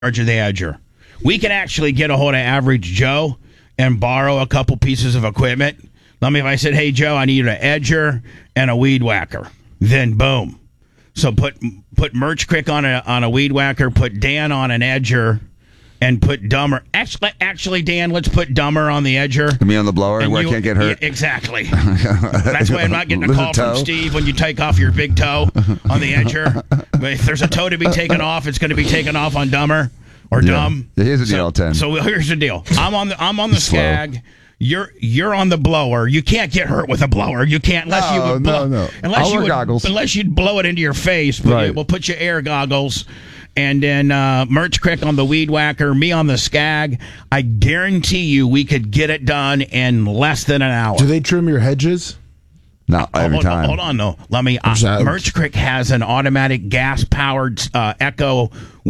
charge of the edger. We can actually get a hold of Average Joe and borrow a couple pieces of equipment. If I said, hey, Joe, I need an edger and a weed whacker. Then boom. So put Merch Crick on a weed whacker, put Dan on an edger, and put Dummer. Actually, Dan, let's put Dummer on the edger. Me on the blower where I can't get hurt? Yeah, exactly. That's why I'm not getting a call from Steve when you take off your big toe on the edger. If there's a toe to be taken off, it's going to be taken off on Dummer or Dumb. Yeah, here's the deal, 10. So here's the deal. I'm on the Skag. You're on the blower. You can't get hurt with a blower. You can't unless you would blow. No. Unless you'd blow it into your face. But right. We'll put your air goggles. And then Merch Crick on the weed whacker, me on the Skag. I guarantee you we could get it done in less than an hour. Do they trim your hedges? No, every time. Hold on, though. Let me. Merch Crick has an automatic gas-powered Echo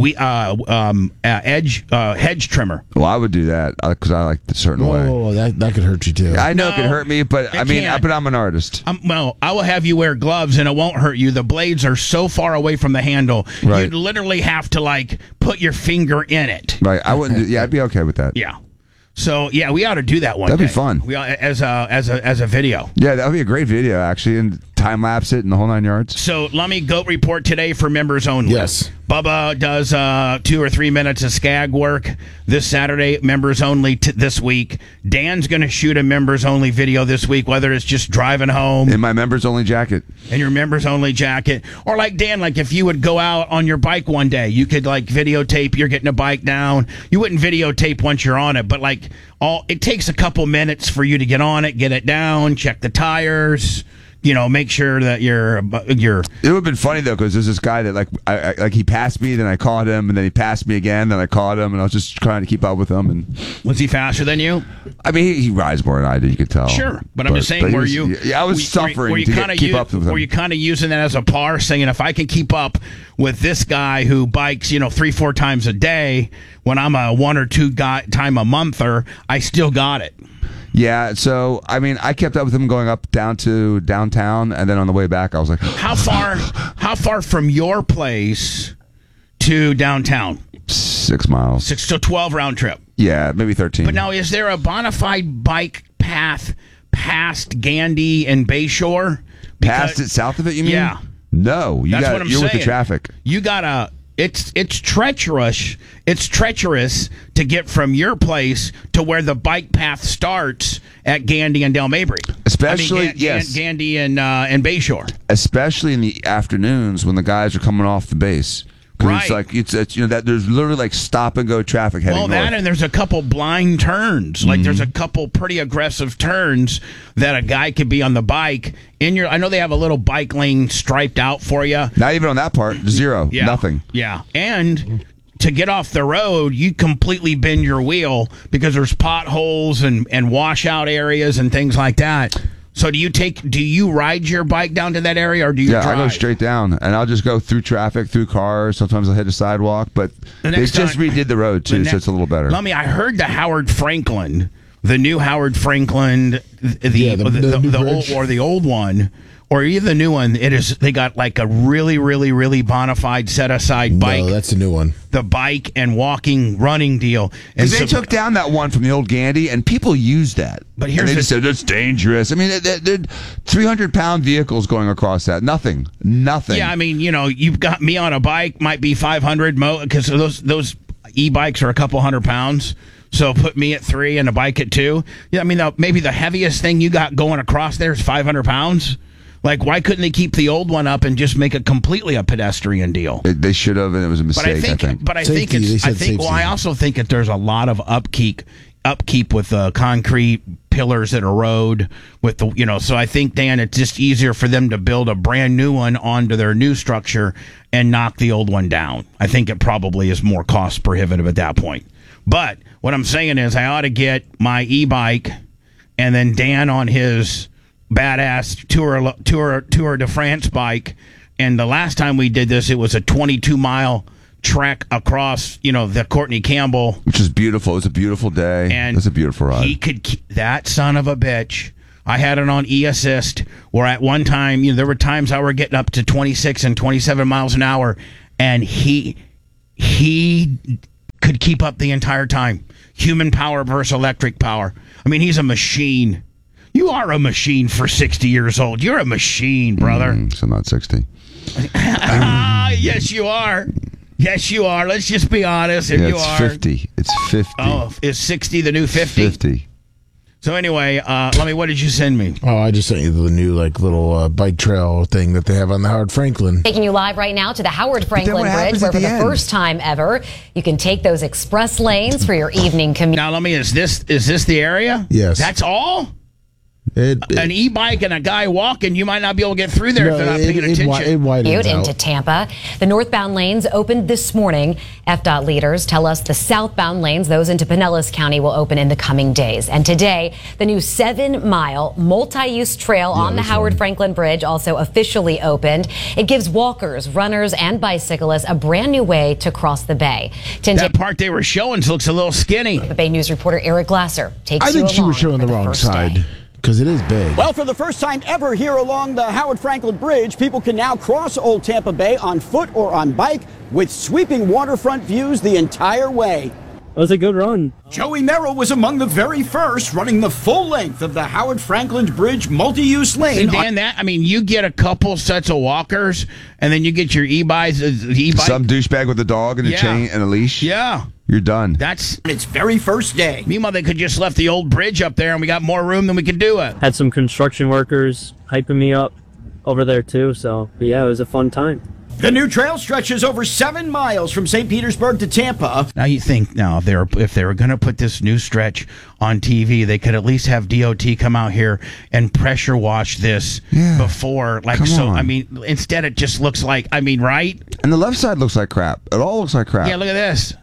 hedge trimmer. Well, I would do that because I like the certain way. Oh, that could hurt you too. I know it could hurt me, but but I'm an artist. Well, I will have you wear gloves, and it won't hurt you. The blades are so far away from the handle, right. You'd literally have to put your finger in it. Right. I wouldn't. I'd be okay with that. Yeah. So yeah, we ought to do that one. That'd day. be fun. We ought, as a video. Yeah, that would be a great video actually, and time lapse it and the whole 9 yards. So let me goat report today for members only. Yes. Bubba does 2 or 3 minutes of Skag work this Saturday, members only this week. Dan's going to shoot a members only video this week, whether it's just driving home. In my members only jacket. In your members only jacket. Or like Dan, if you would go out on your bike one day, you could videotape you're getting a bike down. You wouldn't videotape once you're on it, but it takes a couple minutes for you to get on it, get it down, check the tires. Make sure that you're. It would have been funny though, because there's this guy that he passed me, then I caught him, and then he passed me again, then I caught him, and I was just trying to keep up with him. And was he faster than you? I mean, he rides more than I do. You could tell. Sure, but I'm just saying, I was suffering to keep up with him. Were you kind of using that as a par, saying if I can keep up with this guy who bikes, 3-4 times a day, when I'm a 1 or 2 time a monther, I still got it. Yeah, so I kept up with him going up down to downtown, and then on the way back, I was like, "How far from your place to downtown?" 6 miles. 6 to 12 round trip. Yeah, maybe 13. But now, is there a bona fide bike path past Gandy and Bayshore? Past it, south of it, you mean? Yeah. No, you're saying. With the traffic. You gotta. It's treacherous. It's treacherous to get from your place to where the bike path starts at Gandy and Del Mabry. Especially, yes, Gandy and Bayshore. Especially in the afternoons when the guys are coming off the base. Right. It's that there's literally stop and go traffic heading north. That, and there's a couple blind turns. There's a couple pretty aggressive turns that a guy could be on the bike I know they have a little bike lane striped out for you. Not even on that part. Zero. Yeah. Nothing. Yeah. And to get off the road, you completely bend your wheel because there's potholes and washout areas and things like that. So do you ride your bike down to that area, or do you drive? I go straight down, and I'll just go through traffic, through cars. Sometimes I'll hit a sidewalk, but they just redid the road, too, so it's a little better. I heard the new Howard Franklin, the old one, or either the new one, they got a really, really, really bona fide set-aside bike. No, that's a new one. The bike and walking, running deal. And they took down that one from the old Gandy, and people used that. But they just said, it's dangerous. I mean, they're 300-pound vehicles going across that. Nothing. Yeah, you've got me on a bike, might be 500, because those e-bikes are a couple hundred pounds. So put me at 3 and a bike at 2. Yeah, maybe the heaviest thing you got going across there is 500 pounds. Why couldn't they keep the old one up and just make it completely a pedestrian deal? They should have, and it was a mistake, I think. But I also think that there's a lot of upkeep with the concrete pillars that erode with the, so I think, Dan, it's just easier for them to build a brand new one onto their new structure and knock the old one down. I think it probably is more cost prohibitive at that point. But what I'm saying is I ought to get my e-bike and then Dan on his badass Tour de France bike. And the last time we did this, it was a 22-mile trek across, the Courtney Campbell. Which is beautiful. It was a beautiful day. And it's a beautiful ride. That son of a bitch. I had it on e-assist where at one time, there were times I were getting up to 26 and 27 miles an hour. And he could keep up the entire time. Human power versus electric power. I mean, he's a machine. You are a machine for 60 years old. You're a machine, brother. So not 60. Yes, you are. Yes, you are. Let's just be honest. If Yeah, you it's are. 50. It's 50. Oh, is 60 the new 50? 50. So anyway, Lummy, what did you send me? Oh, I just sent you the new little bike trail thing that they have on the Howard Franklin. Taking you live right now to the Howard Franklin what Bridge, happens where at for the the end? first time ever, you can take those express lanes for your evening commute. Now, Lummy, is this the area? Yes. That's all? It An e-bike and a guy walking, you might not be able to get through there if they're not paying attention. It widens out. Into Tampa. The northbound lanes opened this morning. FDOT leaders tell us the southbound lanes, those into Pinellas County, will open in the coming days. And today, the new 7-mile multi-use trail on the Howard Franklin Bridge also officially opened. It gives walkers, runners, and bicyclists a brand new way to cross the bay. That part they were showing looks a little skinny. Bay News reporter Eric Glasser takes I you think she along was showing for the wrong first day. side because it is big. Well, for the first time ever here along the Howard Franklin Bridge, people can now cross Old Tampa Bay on foot or on bike with sweeping waterfront views the entire way. It was a good run. Joey Merrill was among the very first running the full length of the Howard Franklin Bridge multi-use lane. See, Dan, you get a couple sets of walkers, and then you get your e-bikes. Some douchebag with a dog and a chain and a leash. Yeah. You're done. That's its very first day. Meanwhile, they could just left the old bridge up there, and we got more room than we could do it. Had some construction workers hyping me up over there too. So yeah, it was a fun time. The new trail stretches over 7 miles from St. Petersburg to Tampa. Now you think if they were going to put this new stretch on TV, they could at least have DOT come out here and pressure wash this before, Come on. I mean, instead it just looks like, right? And the left side looks like crap. It all looks like crap. Yeah, look at this.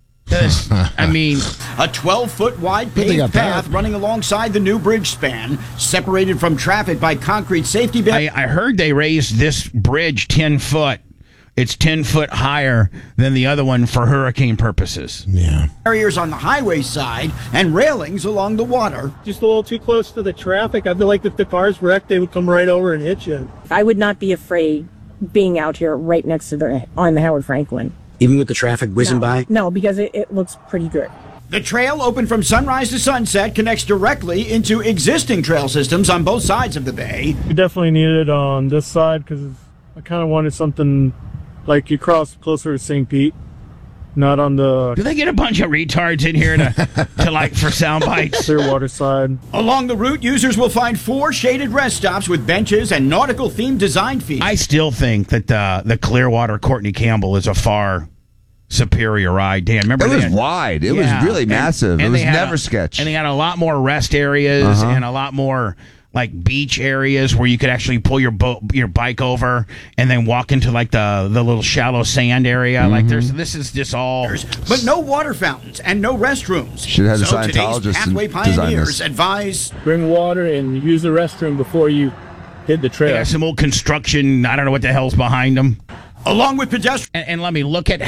I mean, a 12-foot wide they paved got path that. running alongside the new bridge span, separated from traffic by concrete safety barriers. I heard they raised this bridge 10 foot. It's 10 foot higher than the other one for hurricane purposes. Yeah. Barriers on the highway side and railings along the water. Just a little too close to the traffic. I feel like if the cars wrecked, they would come right over and hit you. I would not be afraid being out here right next to on the Howard Franklin. Even with the traffic whizzing by? No, because it looks pretty good. The trail, open from sunrise to sunset, connects directly into existing trail systems on both sides of the bay. We definitely needed it on this side because I kind of wanted something like you cross closer to St. Pete, not on the Do they get a bunch of retards in here for sound bites? Clearwater side. Along the route, users will find 4 shaded rest stops with benches and nautical-themed design features. I still think that the Clearwater Courtney Campbell is a far superior ride. Dan, remember It was that? wide. It was really massive. It was never sketch. And they had a lot more rest areas and a lot more beach areas where you could actually pull your bike over and then walk into the little shallow sand area. This is just all. But no water fountains and no restrooms. Should have had a so Scientologist today's pathway design this. pioneers advise Bring water and use the restroom before you hit the They trail. got some old construction. I don't know what the hell's behind them. along with pedestrians. And let me look at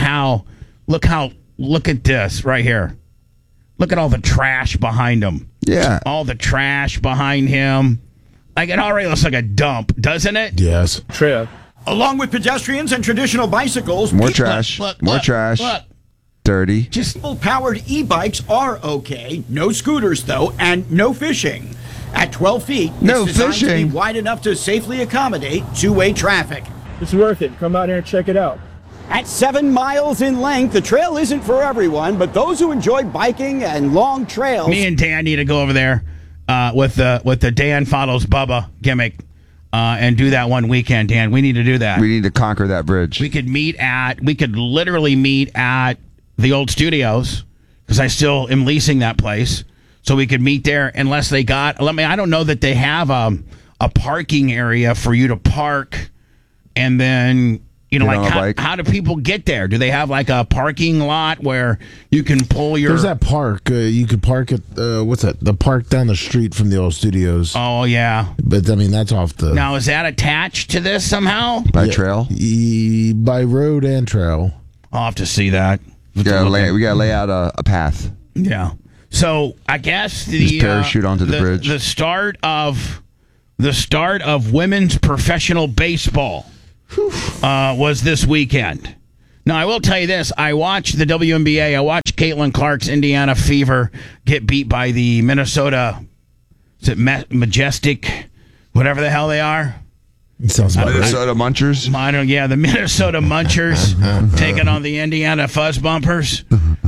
this right here. Look at all the trash behind him. Yeah. All the trash behind him. It already looks like a dump, doesn't it? Yes. Trail. Along with pedestrians and traditional bicycles, More trash. More trash. Look. Dirty. Just people-powered e-bikes are okay. No scooters, though, and no fishing. At 12 feet, No it's designed to fishing. be wide enough to safely accommodate two-way traffic. It's worth it. Come out here and check it out. At 7 miles in length, the trail isn't for everyone, but those who enjoy biking and long trails. me and Dan need to go over there with the Dan follows Bubba gimmick and do that one weekend. Dan, we need to do that. We need to conquer that bridge. We could literally meet at the old studios because I still am leasing that place, so we could meet there unless they got. I don't know that they have a parking area for you to park, and then Get on a bike. how do people get there? Do they have a parking lot where you can pull your? There's that park. You could park at what's that? The park down the street from the old studios. Oh yeah. But that's off the Now is that attached to this somehow? By trail. by road and trail. I'll have to see that. We gotta lay out a path. Yeah. So I guess Just parachute onto the bridge. The start of women's professional baseball was this weekend. Now I will tell you this: I watched the WNBA. I watched Caitlin Clark's Indiana Fever get beat by the Minnesota, is it Majestic, whatever the hell they are? It sounds about right. Minnesota Munchers. Yeah, the Minnesota Munchers taking on the Indiana Fuzz Bumpers.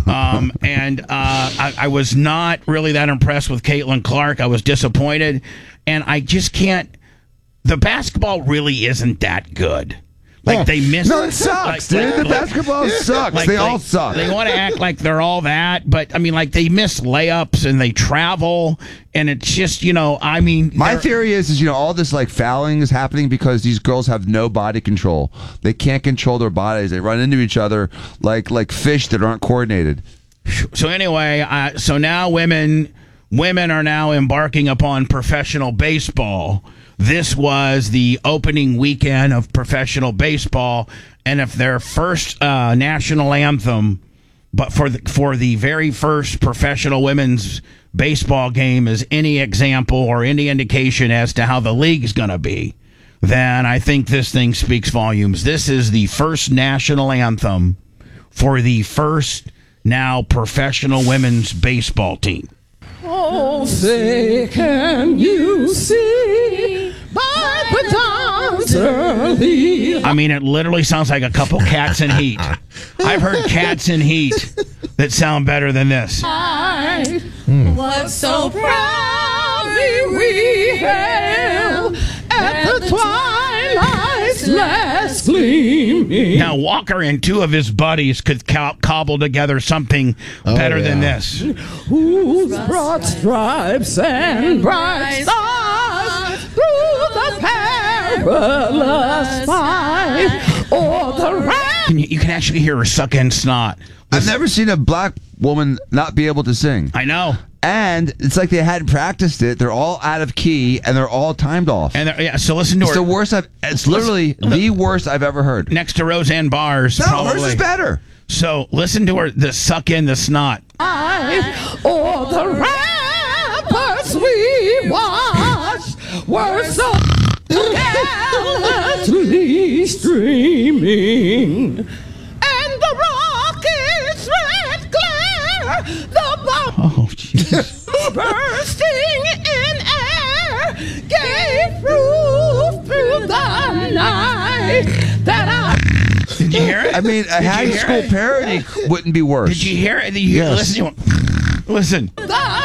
I was not really that impressed with Caitlin Clark. I was disappointed. And I just can't. The basketball really isn't that good. Like they miss. No, it sucks, dude. The basketball sucks. They all suck. They want to act like they're all that, but I mean, like they miss layups and they travel, and it's just my theory is all this like fouling is happening because these girls have no body control. They can't control their bodies. They run into each other like fish that aren't coordinated. So anyway, so now women are now embarking upon professional baseball. This was the opening weekend of professional baseball, and if their first national anthem, but for the very first professional women's baseball game is any example or any indication as to how the league's going to be, then I think this thing speaks volumes. This is the first national anthem for the first now professional women's baseball team. Oh, say can you see by the dawn's early. I mean, it literally sounds like a couple Cats in Heat. I've heard Cats in Heat that sound better than this. I was so proudly we hailed at the twilight's last gleaming. Now, Walker and two of his buddies could cobble together something better than this. Whose broad stripes and bright stars through the perilous fight o'er the You can actually hear her suck in snot. I've never seen a black woman not be able to sing. I know. And it's like they hadn't practiced it. They're all out of key and they're all timed off. And so listen to her. It's the worst it's literally the worst I've ever heard. Next to Roseanne Barr's. No, probably. hers is better. So listen to her suck in the snot. Or the rappers we watched were so gallantly streaming. And the rocket's red glare, the bomb bursting in air, gave proof through the night that Did you hear it? I mean, a high school parody wouldn't be worse. Did you hear it? Yes. Listen. the